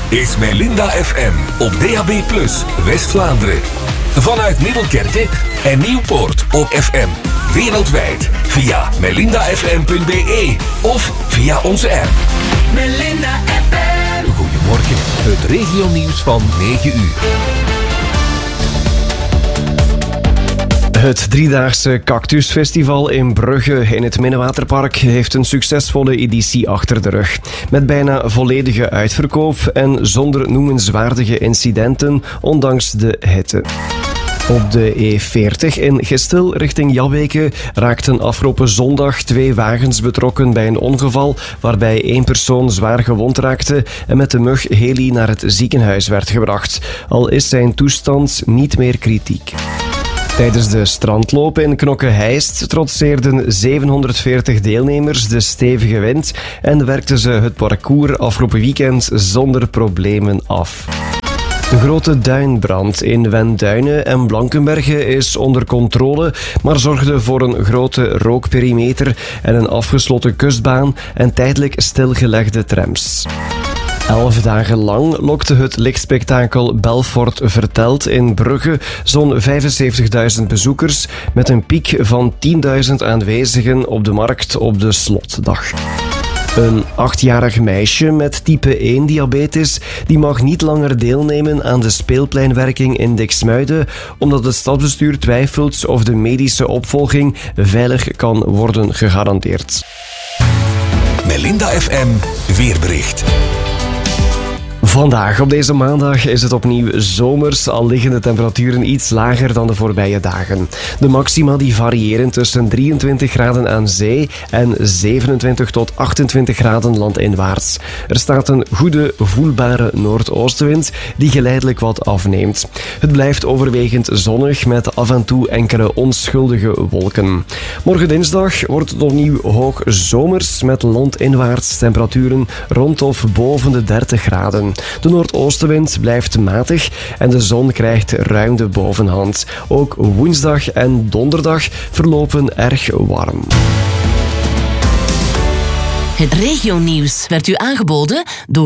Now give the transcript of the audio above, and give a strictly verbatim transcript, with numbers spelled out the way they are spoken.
is Melinda F M op D A B plus, West-Vlaanderen. Vanuit Middelkerke en Nieuwpoort op F M. Wereldwijd via melinda f m punt b e of via onze app. Melinda F M. Goedemorgen, het regionieuws van negen uur. Het driedaagse Cactusfestival in Brugge in het Minnewaterpark heeft een succesvolle editie achter de rug. Met bijna volledige uitverkoop en zonder noemenswaardige incidenten, ondanks de hitte. Op de E veertig in Gestel richting Jabbeke raakten afgelopen zondag twee wagens betrokken bij een ongeval waarbij één persoon zwaar gewond raakte en met de mug heli naar het ziekenhuis werd gebracht. Al is zijn toestand niet meer kritiek. Tijdens de strandloop in Knokke-Heist trotseerden zevenhonderdveertig deelnemers de stevige wind en werkten ze het parcours afgelopen weekend zonder problemen af. De grote duinbrand in Wenduinen en Blankenberge is onder controle, maar zorgde voor een grote rookperimeter en een afgesloten kustbaan en tijdelijk stilgelegde trams. Elf dagen lang lokte het lichtspektakel Belfort Vertelt in Brugge zo'n vijfenzeventigduizend bezoekers met een piek van tienduizend aanwezigen op de markt op de slotdag. Een achtjarig meisje met type één diabetes die mag niet langer deelnemen aan de speelpleinwerking in Diksmuiden omdat het stadsbestuur twijfelt of de medische opvolging veilig kan worden gegarandeerd. Melinda F M weerbericht. Vandaag, op deze maandag, is het opnieuw zomers, al liggen de temperaturen iets lager dan de voorbije dagen. De maxima die variëren tussen drieëntwintig graden aan zee en zevenentwintig tot achtentwintig graden landinwaarts. Er staat een goede, voelbare noordoostenwind die geleidelijk wat afneemt. Het blijft overwegend zonnig met af en toe enkele onschuldige wolken. Morgen dinsdag wordt het opnieuw hoog zomers met landinwaarts temperaturen rond of boven de dertig graden. De noordoostenwind blijft matig en de zon krijgt ruim de bovenhand. Ook woensdag en donderdag verlopen erg warm. Het regionieuws werd u aangeboden door